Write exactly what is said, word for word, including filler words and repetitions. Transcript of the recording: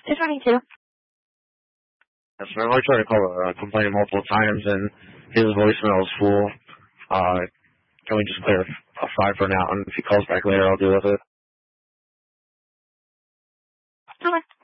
two twenty-two. Yes, sir. I tried to call uh, complaining multiple times, and his voicemail is full. Uh, can we just clear a five for now, and if he calls back later, I'll deal with it. Okay.